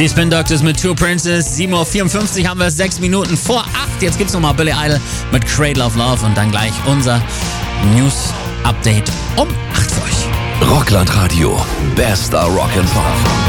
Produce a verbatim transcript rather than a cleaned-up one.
Die Spin Doctors mit Two Princes. sieben Uhr vierundfünfzig haben wir es, sechs Minuten vor acht. Jetzt gibt's nochmal Billy Idol mit Cradle of Love und dann gleich unser News-Update um acht für euch. Rockland Radio. Bester Rock and Pop.